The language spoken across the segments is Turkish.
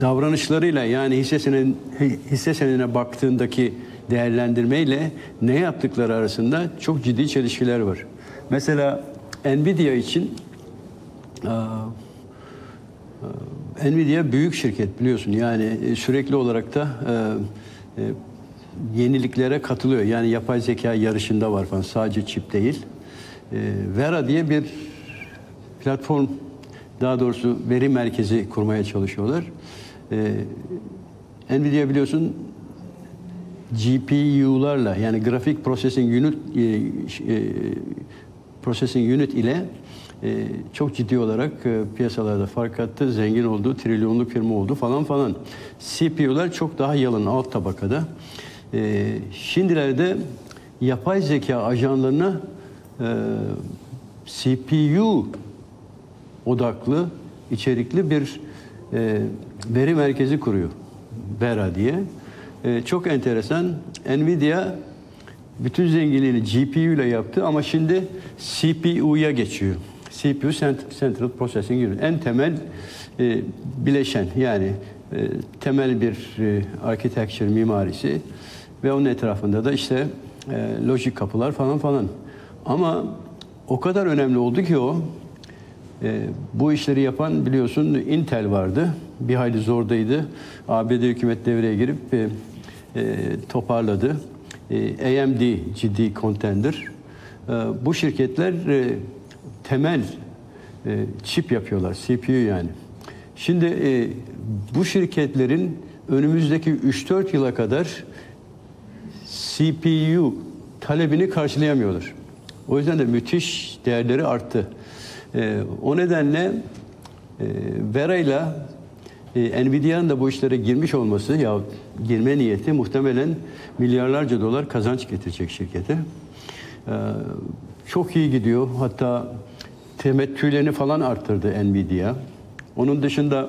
davranışlarıyla, yani hisse senedine baktığındaki değerlendirmeyle ne yaptıkları arasında çok ciddi çelişkiler var. Mesela Nvidia için Nvidia büyük şirket biliyorsun. Yani sürekli olarak da yeniliklere katılıyor. Yani yapay zeka yarışında var falan. Sadece çip değil. Vera diye bir platform, daha doğrusu veri merkezi kurmaya çalışıyorlar. Nvidia biliyorsun GPU'larla, yani Graphic Processing Unit ile çok ciddi olarak piyasalarda fark attı, zengin oldu, trilyonluk firma oldu falan falan. CPU'lar çok daha yalın, alt tabakada. Şimdilerde yapay zeka ajanlarına CPU odaklı, içerikli bir veri merkezi kuruyor. Vera diye. Çok enteresan. Nvidia bütün zenginliğini GPU ile yaptı ama şimdi CPU'ya geçiyor. CPU, Central Processing Unit. En temel bileşen, yani temel bir architecture mimarisi ve onun etrafında da işte lojik kapılar falan falan. Ama o kadar önemli oldu ki bu işleri yapan, biliyorsun, Intel vardı. Bir hayli zordaydı. ABD hükümet devreye girip toparladı. AMD ciddi contender. Bu şirketler temel çip yapıyorlar, CPU yani. Şimdi bu şirketlerin önümüzdeki 3-4 yıla kadar CPU talebini karşılayamıyorlar. O yüzden de müthiş değerleri arttı. O nedenle Vera ile Nvidia'nın da bu işlere girmiş olması, ya girme niyeti muhtemelen milyarlarca dolar kazanç getirecek şirkete. Çok iyi gidiyor. Hatta temettülerini falan arttırdı Nvidia. Onun dışında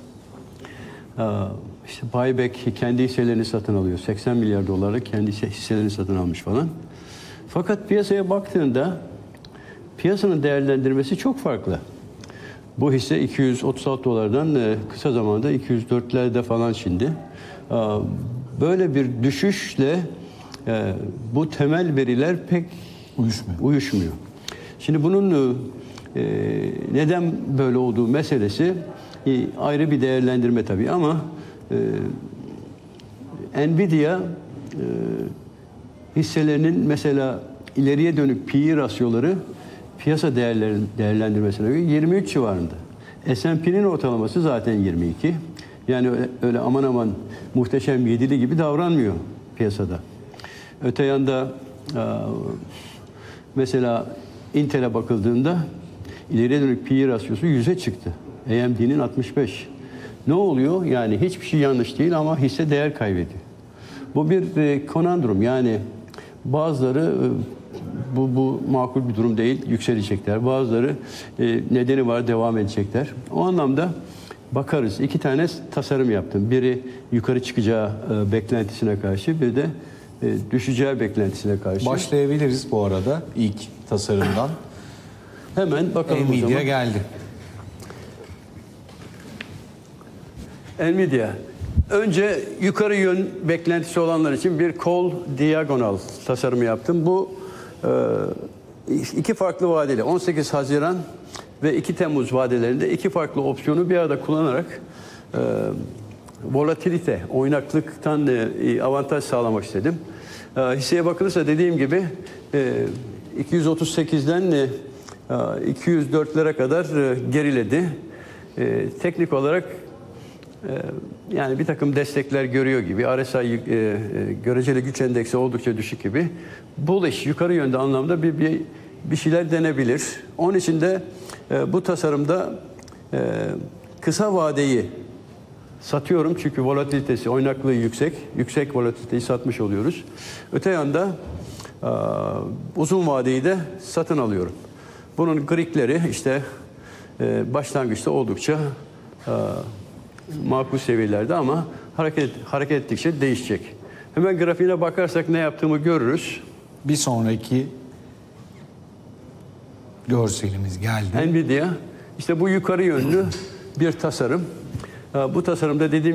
işte buyback, kendi hisselerini satın alıyor. 80 milyar dolarlık kendi hisselerini satın almış falan. Fakat piyasaya baktığında piyasanın değerlendirmesi çok farklı. Bu hisse 236 dolardan kısa zamanda 204'lerde falan şimdi. Böyle bir düşüşle bu temel veriler pek uyuşmuyor. Şimdi bunun neden böyle olduğu meselesi ayrı bir değerlendirme tabii, ama Nvidia hisselerinin mesela ileriye dönük PE rasyoları piyasa değerlendirmesine göre 23 civarında. S&P'nin ortalaması zaten 22. Yani öyle aman aman muhteşem yedili gibi davranmıyor piyasada. Öte yanda mesela Intel'e bakıldığında ileriye dönük PE rasyosu 100'e çıktı. AMD'nin 65. Ne oluyor? Yani hiçbir şey yanlış değil ama hisse değer kaybediyor. Bu bir konandrum. Yani bazıları bu makul bir durum değil, yükselecekler. Bazıları nedeni var, devam edecekler. O anlamda bakarız. 2 tane tasarım yaptım. Biri yukarı çıkacağı beklentisine karşı, bir de düşeceği beklentisine karşı. Başlayabiliriz bu arada ilk tasarımdan. Hemen bakalım o zaman. Nvidia geldi. Nvidia. Önce yukarı yön beklentisi olanlar için bir call diagonal tasarımı yaptım. Bu iki farklı vadeli, 18 Haziran ve 2 Temmuz vadelerinde 2 farklı opsiyonu bir arada kullanarak volatilite, oynaklıktan avantaj sağlamak istedim. Hisseye bakılırsa dediğim gibi 238'den 204'lere kadar geriledi. Teknik olarak yani bir takım destekler görüyor gibi, RSI göreceli güç endeksi oldukça düşük gibi. Bullish, yukarı yönde anlamda bir şeyler denebilir. Onun için de bu tasarımda kısa vadeyi satıyorum çünkü volatilitesi, oynaklığı yüksek. Yüksek volatiliteyi satmış oluyoruz. Öte yanda uzun vadeyi de satın alıyorum. Bunun grafikleri işte başlangıçta oldukça makul seviyelerde ama hareket ettikçe değişecek. Hemen grafiğine bakarsak ne yaptığımı görürüz. Bir sonraki görselimiz geldi. Nvidia, işte bu yukarı yönlü bir tasarım. Bu tasarımda dediğim